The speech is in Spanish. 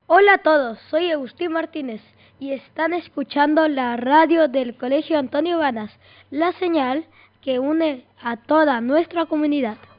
Hola a todos, soy Agustín Martínez y están escuchando la radio del Colegio Antonio Ganas, la señal que une a toda nuestra comunidad.